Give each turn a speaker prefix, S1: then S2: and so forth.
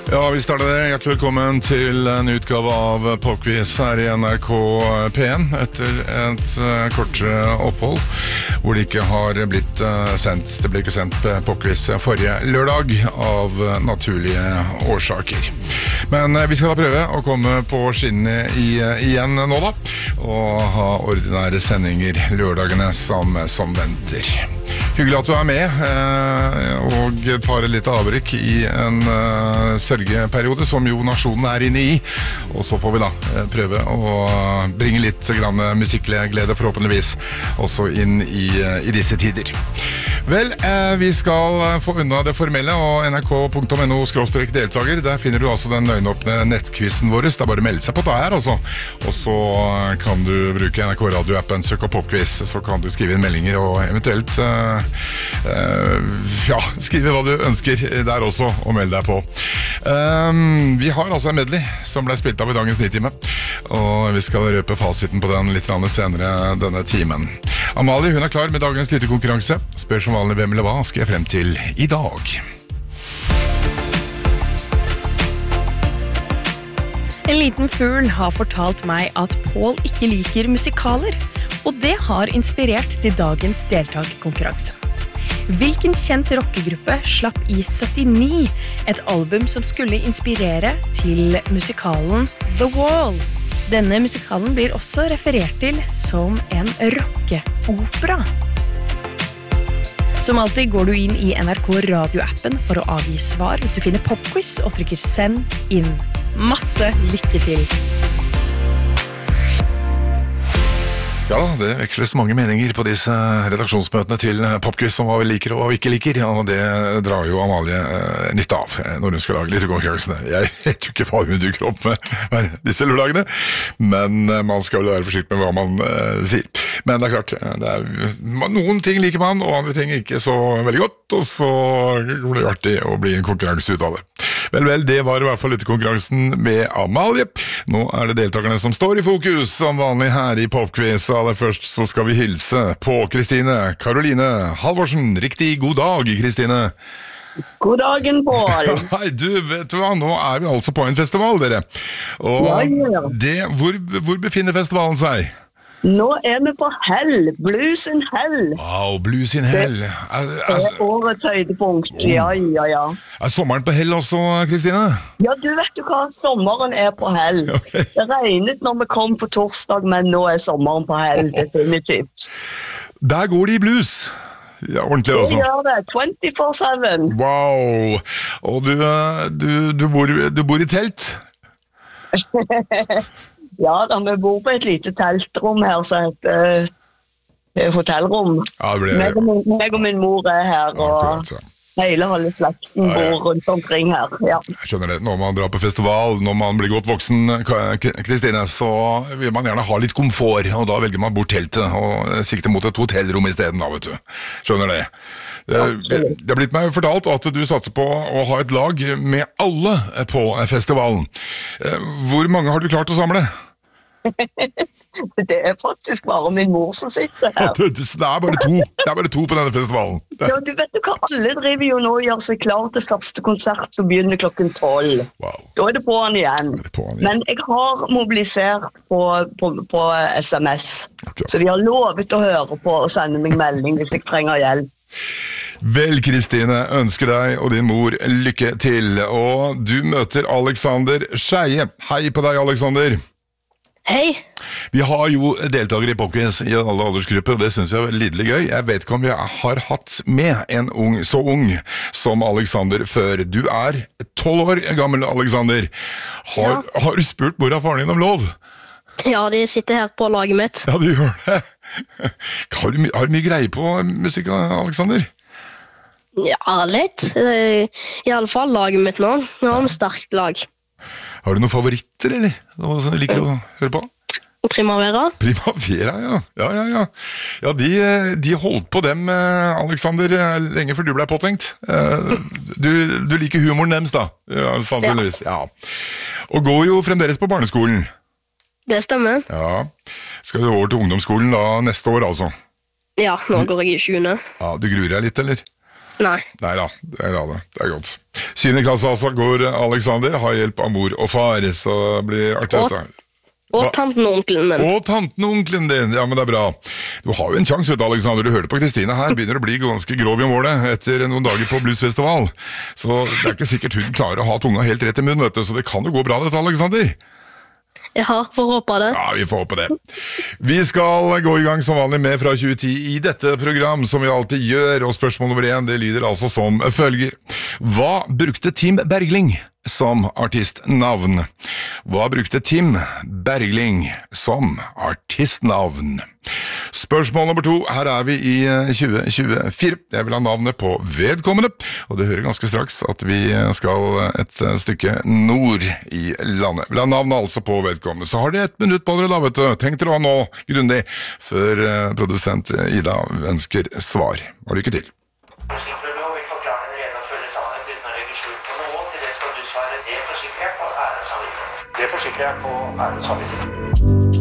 S1: Ja, vi starter det. Hjertelig velkommen til en utgave av Popquiz her i NRK P1 etter et kortere opphold hvor det ikke har blitt sendt. Det ble ikke sendt Popquiz forrige lørdag av naturlige årsaker. Men vi skal da prøve å komme på skinnene igjen nå da, og ha ordinære sendinger lørdagene som venter. Hyggelig at du med og tar et litt avbrekk i en sørgeperiode som jo nasjonen inne i. Og så får vi da prøve å bringe litt musikkglede forhåpentligvis også inn i disse tider. Vel, vi skal få unna det formelle, og nrk.no/deltaker, der finner du altså den nøgnåpne nettkvissen vår. Det bare å melde seg på det her, altså. Og så kan du bruke NRK Radio-appen, søk opp Popquiz, så kan du skrive inn meldinger og eventuelt skrive hva du ønsker der også, og melde deg på. Vi har altså en medley som ble spilt av i dagens Nitime, og vi skal røpe fasiten på den litt senere denne timen. Amalie, hun klar med dagens lyttekonkurranse. Spør som vanlig hvem eller hva skal jeg frem til i dag.
S2: En liten fugl har fortalt meg at Paul ikke liker musikaler, og det har inspirert til dagens deltakerkonkurranse. Hvilken kjent rockegruppe slapp i 79 et album som skulle inspirere til musikalen The Wall? Denne musikalen blir også referert til som en rockeopera. Som alltid går du inn i NRK Radio-appen for å avgi svar. Du finner Popquiz og trykker send inn. Masse lykke til!
S1: Ja, det veksles mange meninger på disse redaksjonsmøtene til Popquiz som hva vi liker og ikke liker, og det drar jo Amalie nytte av når hun skal lage litt konkurransene. Jeg vet jo ikke hva hun dukker opp med disse lørdagene, men man skal vel være forsiktig med hva man sier. Men det klart, noen ting liker man, og andre ting ikke så veldig godt, og så blir det artig å bli en konkurranse ut av det. Vel, det var i hvert fall lyttekonkurransen med Amalie. Nå det deltakerne som står i fokus, som vanlig her i Popquiz. Aller først så skal vi hilse på Kristine Karoline Halvorsen. Riktig god dag, Kristine.
S3: God dagen, Paul.
S1: Hei, vet du hva, nå vi altså på en festival, dere. Og
S3: ja.
S1: Hvor befinner festivalen seg?
S3: Nå vi på Hell, Blues in Hell.
S1: Wow, Blues in Hell.
S3: Det årets høydepunkt, ja.
S1: Sommeren på Hell også, Kristine? Ja,
S3: du vet jo hva, sommeren på Hell. Okay. Det regnet når vi kom på torsdag, men nå sommeren på Hell, definitivt.
S1: Der går de i blues. Ja, ordentlig også.
S3: Det gjør det, 24/7.
S1: Wow, og du bor i telt?
S3: Ja, da vi bor på et lite teltrom her, så heter hotellrom.
S1: Ja,
S3: meg og min mor her, og hele slekten bor rundt omkring her. Ja.
S1: Jeg skjønner det. Når man drar på festival, når man blir godt voksen, Kristine, så vil man gjerne ha litt komfort, og da velger man bort teltet og sikter mot et hotellrom i stedet, da, vet du. Skjønner det. Det blitt meg fortalt at du satser på å ha et lag med alle på festivalen. Hvor mange har du klart å samle?
S3: Det faktisk bare min mor som sitter her.
S1: Det bare to. Det bare to på denne festivalen.
S3: Ja, du vet jo hva, alle driver jo nå og gjør seg klar til første konsert som begynner 12:00.
S1: Wow.
S3: Da det på'n igjen. Men jeg har mobilisert på SMS. Okay. Så de har lovet å høre på og sende meg melding hvis jeg trenger hjelp.
S1: Vel, Kristine, ønsker deg og din mor lykke til. Og du møter Alexander Skeie. Hei på deg, Alexander.
S4: Hei.
S1: Vi har jo deltakere i Popquiz i alle aldersgrupper, og det synes vi lidelig gøy. Jeg vet ikke om vi har hatt med en så ung som Alexander før. Du 12 år gammel, Alexander. Har du spurt mor og faren din om lov?
S4: Ja, de sitter her på laget mitt.
S1: Ja, du gjør det. Har du mye greie på musikk, Alexander?
S4: Ja, litt. I alle fall laget mitt nå. Nå har vi sterkt lag.
S1: Har du noen favoritter, eller? Noe som du liker å høre på?
S4: Primavera.
S1: Primavera, ja. Ja, de holdt på dem, Alexander, lenge før du ble påtenkt. Du liker humoren deres, da, sannsynligvis. Ja. Og går jo fremdeles på barneskolen.
S4: Det stemmer.
S1: Ja. Skal du over til ungdomsskolen da neste år, altså?
S4: Ja, nå går jeg i 7.
S1: Ja, du gruer deg litt, eller?
S4: Nei.
S1: Neida, det godt. 7. klasse altså går Alexander, har hjelp av mor og far, så det blir artig dette.
S4: Og tanten og onkelen min.
S1: Og tanten og onkelen din, ja, men det er bra. Du har jo en sjanse, vet du, Alexander. Du hørte på Kristine her, begynner å bli ganske grov i målet etter noen dager på bluesfestival. Så det er ikke sikkert hun klarer å ha tunga helt rett i munnen, vet du, så det kan jo gå bra dette, Alexander.
S4: Ja, får håpe det.
S1: Ja, vi får håpe det. Vi skal gå i gang som vanlig med fra 2010 i dette program, som vi alltid gjør, og spørsmål nummer 1, det lyder altså som følger. Hva brukte Tim Bergling som artistnavn? Hva brukte Tim Bergling som artistnavn? Spørsmål nummer 2, her er vi i 2024. Jeg vil ha navnet på vedkommende, og det hører ganske straks at vi skal et stykke nord i landet. Vil ha navnet altså på vedkommende. Så har dere 1 minutt på dere da, vet du. Tenk dere nå grundig, før produsent Ida ønsker svar. Og lykke til.
S5: Det forsikrer jeg på ære og samvittighet.